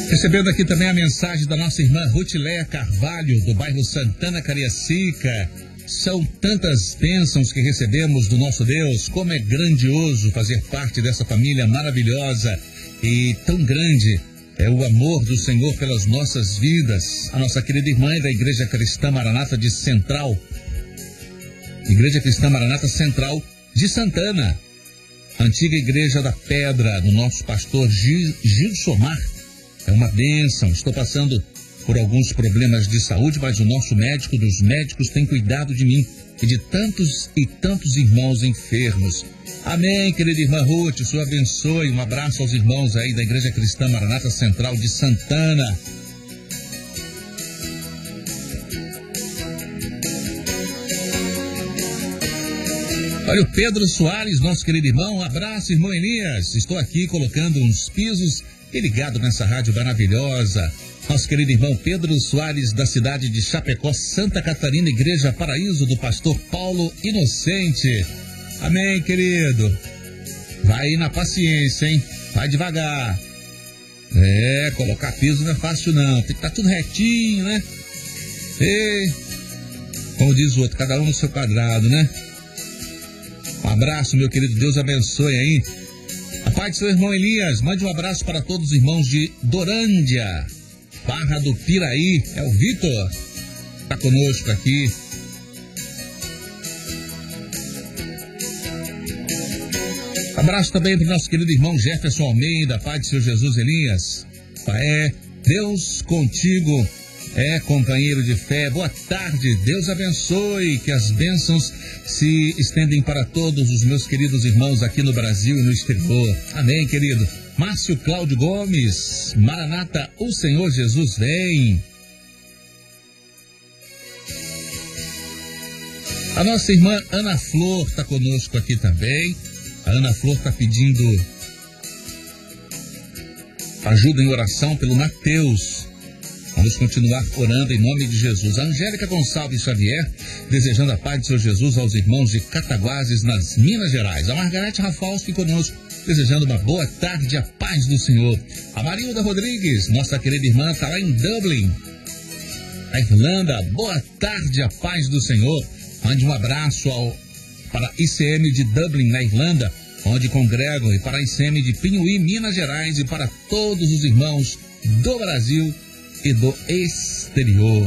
Recebendo aqui também a mensagem da nossa irmã Rutileia Carvalho, do bairro Santana Cariacica. São tantas bênçãos que recebemos do nosso Deus. Como é grandioso fazer parte dessa família maravilhosa e tão grande é o amor do Senhor pelas nossas vidas. A nossa querida irmã da Igreja Cristã Maranata de Central, Igreja Cristã Maranata Central de Santana, antiga Igreja da Pedra, do nosso pastor Gilsomar. É uma bênção. Estou passando por alguns problemas de saúde, mas o nosso médico dos médicos tem cuidado de mim e de tantos e tantos irmãos enfermos. Amém, querida irmã Ruth, o Senhor abençoe. Um abraço aos irmãos aí da Igreja Cristã Maranata Central de Santana. Olha o Pedro Soares, nosso querido irmão. Um abraço, irmão Elias. Estou aqui colocando uns pisos e ligado nessa rádio maravilhosa. Nosso querido irmão Pedro Soares, da cidade de Chapecó, Santa Catarina, Igreja Paraíso, do pastor Paulo Inocente. Amém, querido. Vai aí na paciência, hein? Vai devagar. Colocar piso não é fácil não. Tem que estar tudo retinho, né? E, como diz o outro, cada um no seu quadrado, né? Um abraço, meu querido. Deus abençoe aí. A paz do seu irmão Elias. Mande um abraço para todos os irmãos de Dorândia, Barra do Piraí. É o Vitor. Está conosco aqui. Abraço também para o nosso querido irmão Jefferson Almeida. Pai do Senhor Jesus Elias. Deus contigo. Companheiro de fé. Boa tarde. Deus abençoe. Que as bênçãos se estendem para todos os meus queridos irmãos aqui no Brasil e no exterior. Amém, querido. Márcio Cláudio Gomes. Maranata, o Senhor Jesus vem. A nossa irmã Ana Flor está conosco aqui também. A Ana Flor está pedindo ajuda em oração pelo Mateus. Vamos continuar orando em nome de Jesus. A Angélica Gonçalves Xavier, desejando a paz do Senhor Jesus aos irmãos de Cataguases, nas Minas Gerais. A Margarete Rafalski conosco, desejando uma boa tarde, a paz do Senhor. A Marilda Rodrigues, nossa querida irmã, está lá em Dublin, na Irlanda. Boa tarde, a paz do Senhor. Mande um abraço para a ICM de Dublin, na Irlanda, onde congregam, e para a ICM de Pinhuí, Minas Gerais, e para todos os irmãos do Brasil e do exterior.